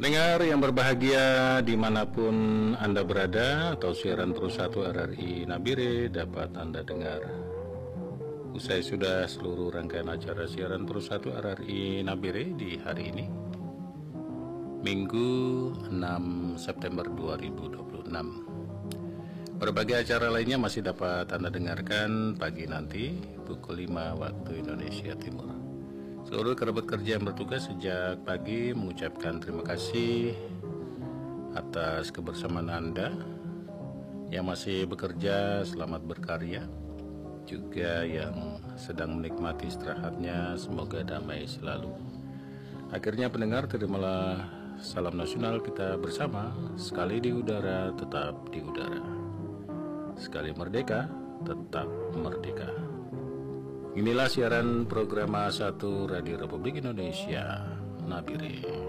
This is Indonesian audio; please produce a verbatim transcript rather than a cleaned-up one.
Pendengar yang berbahagia dimanapun Anda berada, atau siaran Pro satu R R I Nabire dapat Anda dengar. Usai sudah seluruh rangkaian acara siaran Pro satu R R I Nabire di hari ini, Minggu enam September dua ribu dua puluh enam. Berbagai acara lainnya masih dapat Anda dengarkan pagi nanti pukul lima waktu Indonesia Timur. Seluruh kerabat kerja yang bertugas sejak pagi mengucapkan terima kasih atas kebersamaan Anda. Yang masih bekerja, selamat berkarya. Juga yang sedang menikmati istirahatnya, semoga damai selalu. Akhirnya pendengar, terimalah salam nasional kita bersama. Sekali di udara, tetap di udara. Sekali merdeka, tetap merdeka. Inilah siaran program satu Radio Republik Indonesia Nabire.